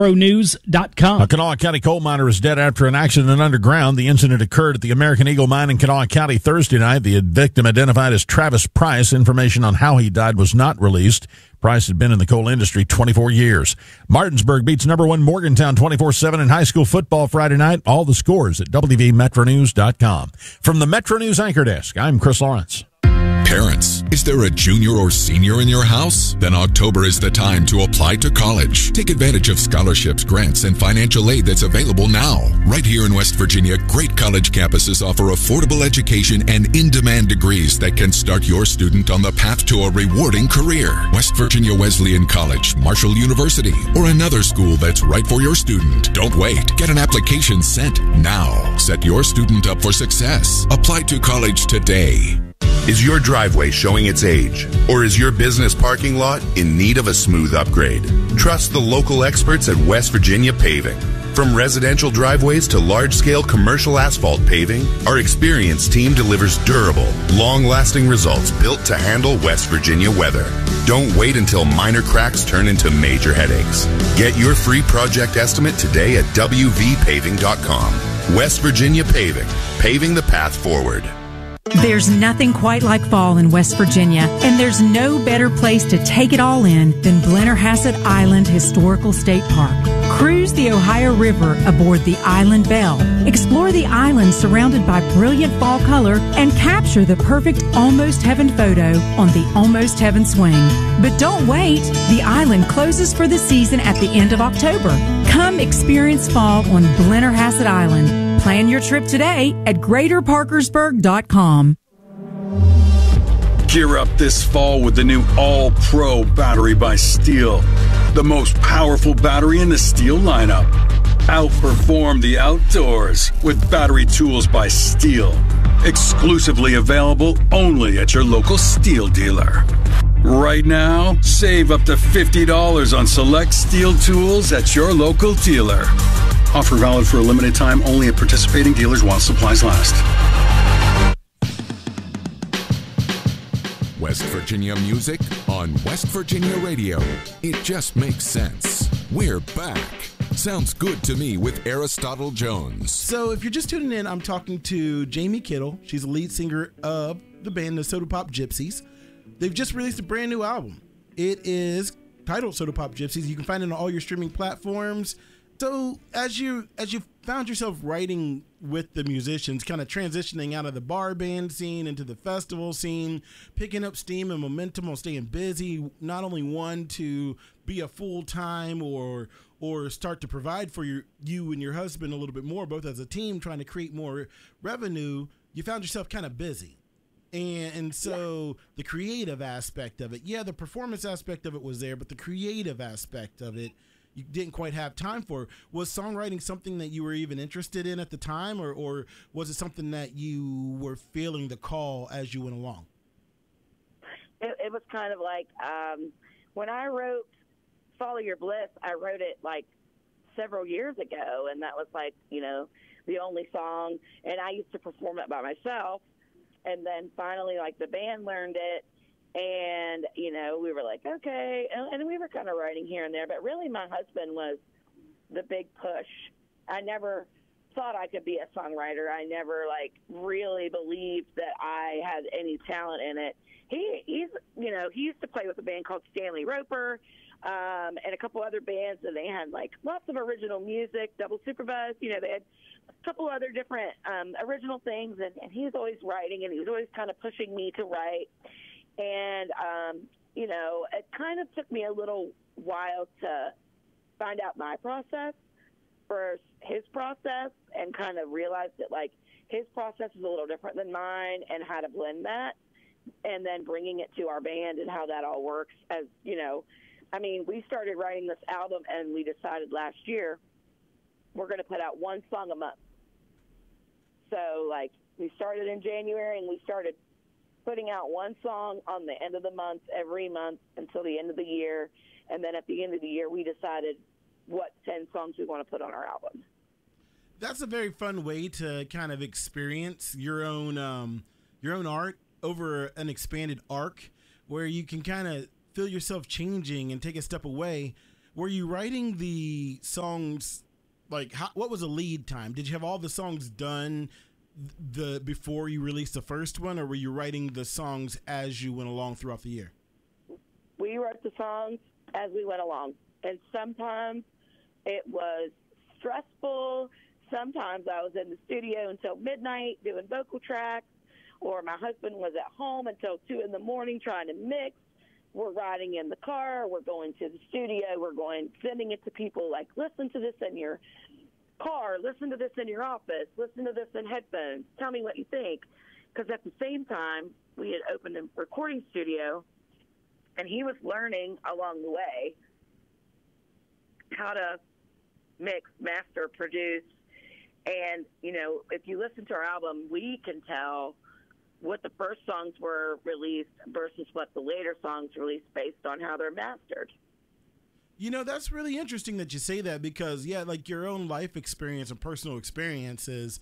metronews.com. A Kanawha County coal miner is dead after an accident underground. The incident occurred at the American Eagle mine in Kanawha County Thursday night. The victim, identified as Travis Price. Information on how he died was not released. Price had been in the coal industry 24 years. Martinsburg beats number one Morgantown 24-7 in high school football Friday night. All the scores at WVMetroNews.com. From the Metro News Anchor Desk, I'm Chris Lawrence. Parents, is there a junior or senior in your house? Then October is the time to apply to college. Take advantage of scholarships, grants, and financial aid that's available now. Right here in West Virginia, great college campuses offer affordable education and in-demand degrees that can start your student on the path to a rewarding career. West Virginia Wesleyan College, Marshall University, or another school that's right for your student. Don't wait. Get an application sent now. Set your student up for success. Apply to college today. Is your driveway showing its age? Or is your business parking lot in need of a smooth upgrade? Trust the local experts at West Virginia Paving. From residential driveways to large-scale commercial asphalt paving, our experienced team delivers durable, long-lasting results built to handle West Virginia weather. Don't wait until minor cracks turn into major headaches. Get your free project estimate today at wvpaving.com. West Virginia Paving, paving the path forward. There's nothing quite like fall in West Virginia, and there's no better place to take it all in than Blennerhassett Island Historical State Park. Cruise the Ohio River aboard the Island Belle. Explore the island surrounded by brilliant fall color and capture the perfect Almost Heaven photo on the Almost Heaven swing. But don't wait. The island closes for the season at the end of October. Come experience fall on Blennerhassett Island. Plan your trip today at GreaterParkersburg.com. Gear up this fall with the new All-Pro battery by Steel. The most powerful battery in the Steel lineup. Outperform the outdoors with battery tools by Steel. Exclusively available only at your local Steel dealer. Right now, save up to $50 on select Steel tools at your local dealer. Offer valid for a limited time only at participating dealers while supplies last. West Virginia music on West Virginia Radio. It just makes sense. We're back. Sounds good to me with Aristotle Jones. So if you're just tuning in, I'm talking to Jamie Kittle. She's the lead singer of the band, the Soda Pop Gypsies. They've just released a brand new album. It is titled Soda Pop Gypsies. You can find it on all your streaming platforms. So as you found yourself writing with the musicians, kind of transitioning out of the bar band scene into the festival scene, picking up steam and momentum on staying busy, not only one to be a full-time or start to provide for you and your husband a little bit more, both as a team trying to create more revenue, you found yourself kind of busy. And so the creative aspect of it, the performance aspect of it was there, but the creative aspect of it, you didn't quite have time for. Was songwriting something that you were even interested in at the time, or was it something that you were feeling the call as you went along? It was kind of like when I wrote Follow Your Bliss, I wrote it like several years ago, and that was like, the only song, and I used to perform it by myself, and then finally, like, the band learned it, and, we were like, okay. And we were kind of writing here and there. But really, my husband was the big push. I never thought I could be a songwriter. I never, really believed that I had any talent in it. He used to play with a band called Stanley Roper and a couple other bands. And they had, lots of original music, Double Superbuzz. They had a couple other different original things. And he was always writing, and he was always kind of pushing me to write. And, it kind of took me a little while to find out my process versus his process, and kind of realized that, his process is a little different than mine, and how to blend that, and then bringing it to our band and how that all works. As, we started writing this album, and we decided last year we're going to put out one song a month. So, we started in January, and we started putting out one song on the end of the month, every month until the end of the year. And then at the end of the year, we decided what 10 songs we want to put on our album. That's a very fun way to kind of experience your own art over an expanded arc, where you can kind of feel yourself changing and take a step away. Were you writing the songs, like, what was the lead time? Did you have all the songs done before you released the first one, or were you writing the songs as you went along throughout the year? We wrote the songs as we went along, and sometimes it was stressful. Sometimes I was in the studio until midnight doing vocal tracks, or my husband was at home until 2 a.m. trying to mix. We're riding in the car. We're going to the studio. We're sending it to people like, listen to this in your car. Listen to this in your office. Listen to this in headphones. Tell me what you think. Because at the same time, we had opened a recording studio, and he was learning along the way how to mix, master, produce. And, you know, if you listen to our album, we can tell what the first songs were released versus what the later songs released based on how they're mastered. You know, that's really interesting that you say that because, yeah, like your own life experience and personal experiences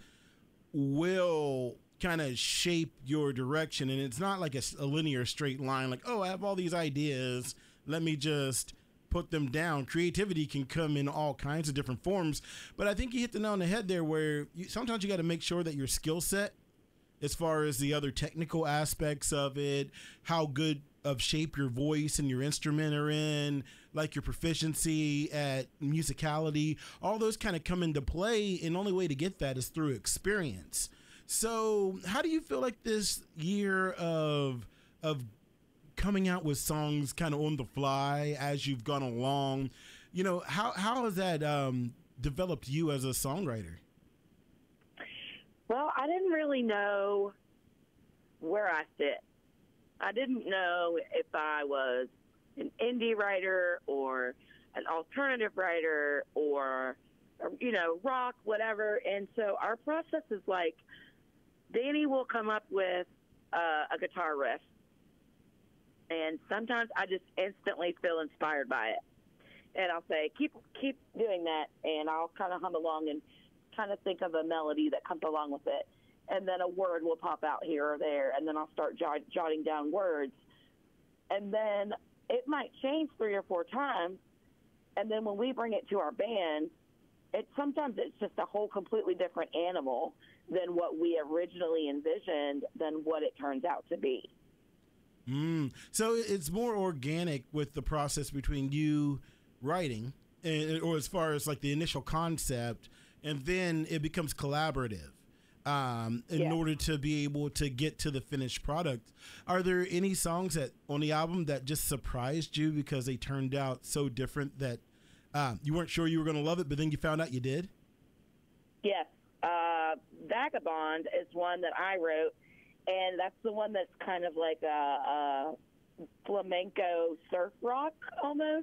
will kind of shape your direction. And it's not like a linear straight line, like, oh, I have all these ideas, let me just put them down. Creativity can come in all kinds of different forms. But I think you hit the nail on the head there where sometimes you got to make sure that your skill set, as far as the other technical aspects of it, how good of shape your voice and your instrument are in, like your proficiency at musicality, all those kind of come into play. And the only way to get that is through experience. So how do you feel like this year of coming out with songs kind of on the fly as you've gone along, you know, how has that developed you as a songwriter? Well, I didn't really know where I fit. I didn't know if I was an indie writer or an alternative writer or, you know, rock, whatever. And so our process is like, Danny will come up with a guitar riff. And sometimes I just instantly feel inspired by it. And I'll say, keep doing that. And I'll kind of hum along and kind of think of a melody that comes along with it. And then a word will pop out here or there. And then I'll start jotting down words. And then it might change 3 or 4 times. And then when we bring it to our band, sometimes it's just a whole completely different animal than what we originally envisioned than what it turns out to be. So it's more organic with the process between you writing or as far as like the initial concept, and then it becomes collaborative in order to be able to get to the finished product. Are there any songs on the album that just surprised you because they turned out so different that you weren't sure you were going to love it, but then you found out you did? Yes. Vagabond is one that I wrote. And that's the one that's kind of like a flamenco surf rock almost.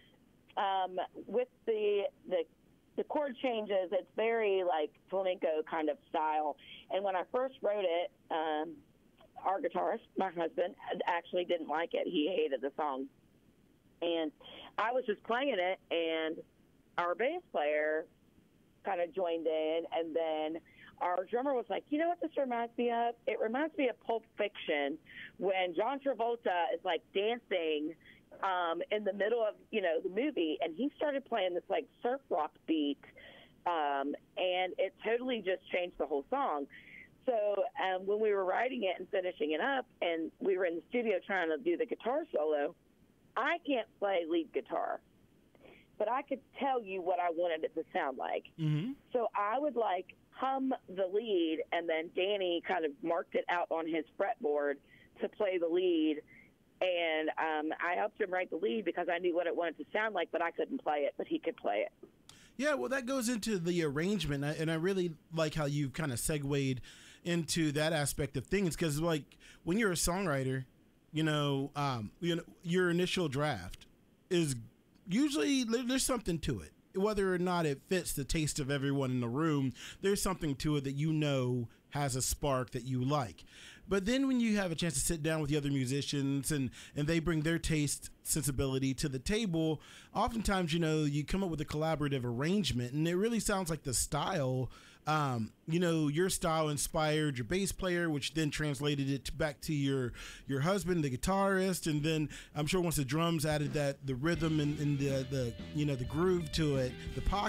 With the chord changes, it's very like flamenco kind of style. And when I first wrote it, our guitarist, my husband, actually didn't like it. He hated the song. And I was just playing it, and our bass player kind of joined in, and then our drummer was like, you know what this reminds me of? It reminds me of Pulp Fiction when John Travolta is like dancing in the middle of, you know, the movie, and he started playing this like surf rock beat, and it totally just changed the whole song. So when we were writing it and finishing it up, and we were in the studio trying to do the guitar solo, I can't play lead guitar, but I could tell you what I wanted it to sound like. Mm-hmm. So I would like hum the lead, and then Danny kind of marked it out on his fretboard to play the lead. And I helped him write the lead because I knew what it wanted to sound like, but I couldn't play it, but he could play it. Yeah, well, that goes into the arrangement, and I really like how you've kind of segued into that aspect of things, because like when you're a songwriter, you know, your initial draft is usually there's something to it. Whether or not it fits the taste of everyone in the room, there's something to it that you know has a spark that you like. But then when you have a chance to sit down with the other musicians and they bring their taste, sensibility to the table, oftentimes, you come up with a collaborative arrangement, and it really sounds like the style, your style inspired your bass player, which then translated it back to your husband, the guitarist, and then I'm sure once the drums added the rhythm and the groove to it, the pocket